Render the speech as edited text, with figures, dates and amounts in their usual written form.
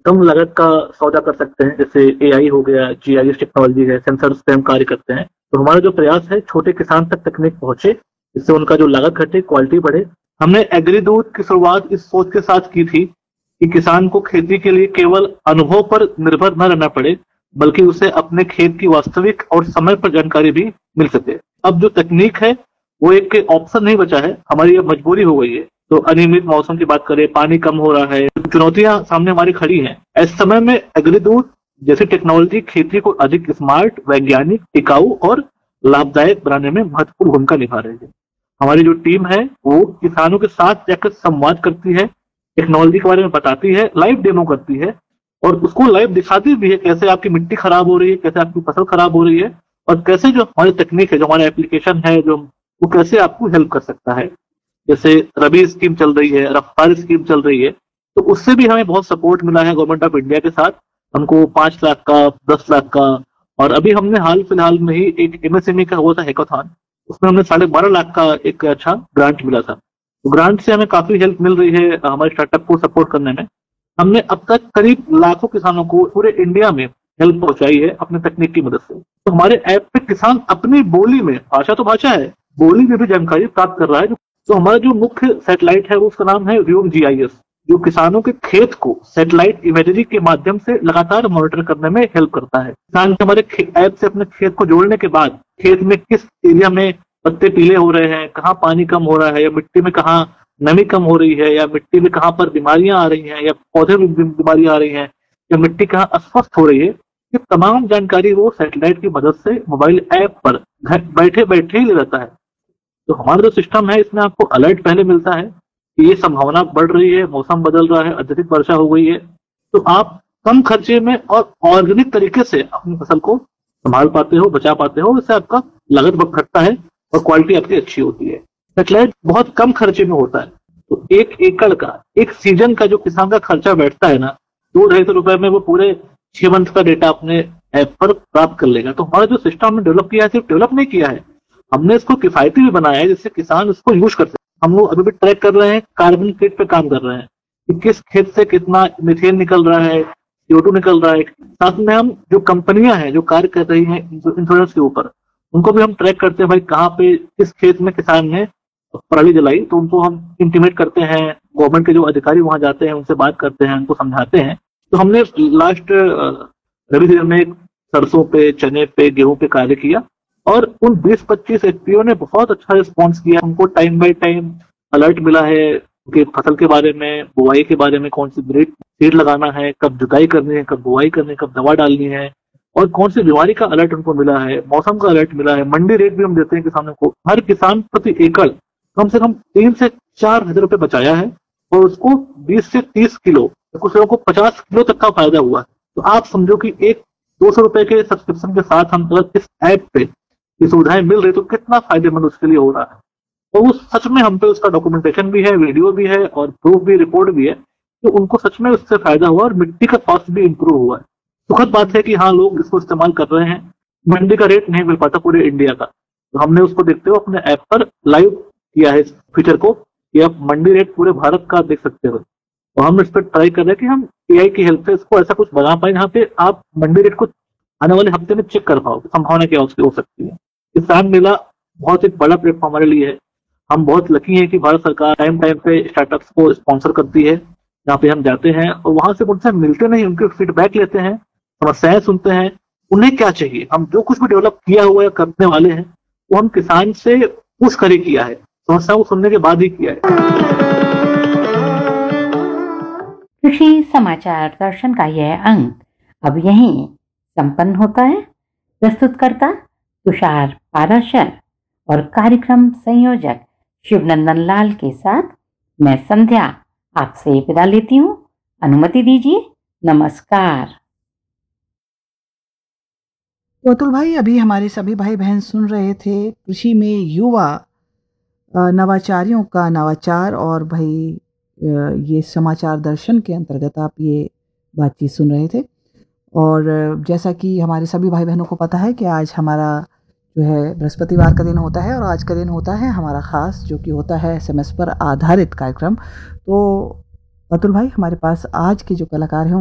कम लागत का सौदा कर सकते हैं, जैसे एआई हो गया, जीआईएस टेक्नोलॉजी है, सेंसर्स पे हम कार्य करते हैं। तो हमारा जो प्रयास है छोटे किसान तक तकनीक पहुंचे, जिससे उनका जो लागत घटे, क्वालिटी बढ़े। हमने एग्री दूध की शुरुआत इस सोच के साथ की थी कि किसान को खेती के लिए केवल अनुभव पर निर्भर न रहना पड़े, बल्कि उसे अपने खेत की वास्तविक और समय पर जानकारी भी मिल सके। अब जो तकनीक है वो एक ऑप्शन नहीं बचा है, हमारी अब मजबूरी हो गई है। तो अनियमित मौसम की बात करें, पानी कम हो रहा है, चुनौतियां सामने हमारी खड़ी हैं। ऐसे समय में एग्री दूध जैसी टेक्नोलॉजी खेती को अधिक स्मार्ट, वैज्ञानिक, टिकाऊ और लाभदायक बनाने में महत्वपूर्ण भूमिका निभा रही है। हमारी जो टीम है वो किसानों के साथ जाकर संवाद करती है, टेक्नोलॉजी के बारे में बताती है, लाइव डेमो करती है और उसको लाइव दिखाती भी है, कैसे आपकी मिट्टी खराब हो रही है, कैसे आपकी फसल खराब हो रही है और कैसे जो हमारी तकनीक है, जो हमारा एप्लीकेशन है, जो वो कैसे आपको हेल्प कर सकता है। जैसे रबी स्कीम चल रही है, रफ्तार स्कीम चल रही है, तो उससे भी हमें बहुत सपोर्ट मिला है गवर्नमेंट ऑफ इंडिया के साथ। हमको 5 लाख का, 10 लाख का, और अभी हमने हाल फिलहाल में ही एक एमएसएमई का हुआ था हैकाथॉन, उसमें हमने 12.5 लाख का एक अच्छा ग्रांट मिला था। तो ग्रांट से हमें काफी हेल्प मिल रही है हमारे स्टार्टअप को सपोर्ट करने में। हमने अब तक करीब लाखों किसानों को पूरे इंडिया में हेल्प पहुंचाई है अपने तकनीक की मदद से। तो हमारे ऐप पे किसान अपनी बोली में, भाषा तो भाषा है, बोली में भी जानकारी प्राप्त कर रहा है। तो हमारा जो मुख्य सैटेलाइट है वो उसका नाम है व्योम जीआईएस, जो किसानों के खेत को सैटेलाइट इमेजरी के माध्यम से लगातार मॉनिटर करने में हेल्प करता है। किसान हमारे ऐप से अपने खेत को जोड़ने के बाद खेत में किस एरिया में पत्ते पीले हो रहे हैं, कहाँ पानी कम हो रहा है, या मिट्टी में कहाँ नमी कम हो रही है, या मिट्टी में कहाँ पर बीमारियां आ रही हैं, या पौधे में बीमारियां आ रही हैं, या मिट्टी कहाँ अस्वस्थ हो रही है, ये तमाम जानकारी वो सैटेलाइट की मदद से मोबाइल ऐप पर घर बैठे बैठे ही ले लेता है। तो हमारा जो सिस्टम है इसमें आपको अलर्ट पहले मिलता है कि ये संभावना बढ़ रही है, मौसम बदल रहा है, अत्यधिक वर्षा हो गई है, तो आप कम खर्चे में और ऑर्गेनिक तरीके से अपनी फसल को संभाल पाते हो, बचा पाते हो। इससे आपका लागत बहुत घटता है और क्वालिटी आपकी अच्छी होती है। सेटेलाइट बहुत कम खर्चे में होता है। तो 1 एकड़ का, एक सीजन का जो किसान का खर्चा बैठता है ना, 200-250 रुपए में वो पूरे 6 मंथ का डेटा अपने ऐप पर प्राप्त कर लेगा। तो हमारा जो सिस्टम हमने डेवलप किया है, सिर्फ डेवलप नहीं किया है, हमने इसको किफायती भी बनाया है, जिससे किसान इसको यूज कर सके। हम लोग अभी भी ट्रैक कर रहे हैं, कार्बन क्रेडिट पे काम कर रहे हैं कि किस खेत से कितना मीथेन निकल रहा है, CO2 निकल रहा है। साथ में हम जो कंपनियां हैं जो कार्य कर रही हैं इंश्योरेंस के ऊपर, उनको भी हम ट्रैक करते हैं, भाई कहाँ पे किस खेत में किसान ने पराली जलाई, तो उनको हम इंटीमेट करते हैं। गवर्नमेंट के जो अधिकारी वहां जाते हैं, उनसे बात करते हैं, उनको समझाते हैं। तो हमने लास्ट रबी सीजन में सरसों पे, चने पे, गेहूं पे कार्य किया और उन 20-25 एफपीओ ने बहुत अच्छा रिस्पॉन्स किया। हमको टाइम बाय टाइम अलर्ट मिला है कि फसल के बारे में, बुआई के बारे में, कौन सी ब्रीड सीड लगाना है, कब जुताई करनी है, कब बुआई करनी है, कब दवा डालनी है, और कौन सी बीमारी का अलर्ट उनको मिला है, मौसम का अलर्ट मिला है। मंडी रेट भी हम देते हैं किसानों को। हर किसान प्रति एकड़ कम से कम 3 से 4 हजार रुपए बचाया है और उसको 20 से 30 किलो, कुछ लोगों को 50 किलो तक का फायदा हुआ है। तो आप समझो कि एक 200 रुपए के सब्सक्रिप्शन के साथ हम अगर इस ऐप पे ये सुविधाएं मिल रही तो कितना फायदेमंद उसके लिए हो रहा है। और वो सच में हम पे उसका डॉक्यूमेंटेशन भी है, वीडियो भी है और प्रूफ भी, रिपोर्ट भी है, तो उनको सच में उससे फायदा हुआ और मिट्टी का कॉस्ट भी इंप्रूव हुआ है। सुखद बात है कि हाँ, लोग इसको इस्तेमाल कर रहे हैं। मंडी का रेट नहीं मिल पाता पूरे इंडिया का, तो हमने उसको देखते हुए अपने ऐप पर लाइव किया है इस फीचर को कि आप मंडी रेट पूरे भारत का देख सकते हो। और हम इस पर ट्राई कर रहे हैं कि हम एआई की हेल्प से इसको ऐसा कुछ बना पाए जहाँ पे आप मंडी रेट को आने वाले हफ्ते में चेक कर पाओ, संभावना क्या उसकी हो सकती है। किसान मेला बहुत एक बड़ा प्लेटफॉर्म हमारे लिए है। हम बहुत लकी हैं कि भारत सरकार टाइम टाइम पे स्टार्टअप्स को स्पॉन्सर करती है, जहाँ पे हम जाते हैं और वहां से उनसे मिलते नहीं, उनके फीडबैक लेते हैं, समस्याएं सुनते हैं, उन्हें क्या चाहिए। हम जो कुछ भी डेवलप किया हुआ है, करने वाले हैं, वो हम किसान से पूछ कर ही किया है, समस्याओं को सुनने के बाद ही किया है। कृषि समाचार दर्शन का यह अंक अब यहीं संपन्न होता है। प्रस्तुतकर्ता तुषार पाराशर और कार्यक्रम संयोजक शिवनंदन लाल के साथ मैं संध्या आपसे विदा लेती हूँ। अनुमति दीजिए। नमस्कार। तो अतुल भाई, अभी हमारे सभी भाई बहन सुन रहे थे कृषि में युवा नवाचारियों का नवाचार, और भाई ये समाचार दर्शन के अंतर्गत आप ये बातचीत सुन रहे थे। और जैसा कि हमारे सभी भाई बहनों को पता है कि आज हमारा जो है बृहस्पतिवार का दिन होता है, और आज का दिन होता है हमारा ख़ास, जो कि होता है SMS पर आधारित कार्यक्रम। तो अतुल भाई, हमारे पास आज के जो कलाकार हैं